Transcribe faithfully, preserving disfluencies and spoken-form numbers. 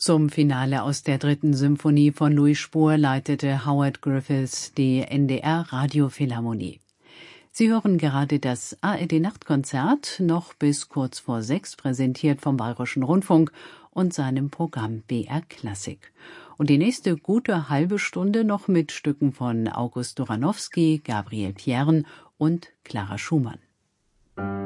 Zum Finale aus der dritten Symphonie von Louis Spohr leitete Howard Griffiths die N D R-Radiophilharmonie. Sie hören gerade das A R D-Nachtkonzert, noch bis kurz vor sechs, präsentiert vom Bayerischen Rundfunk und seinem Programm B R Klassik. Und die nächste gute halbe Stunde noch mit Stücken von August Doranowski, Gabriel Piern und Clara Schumann.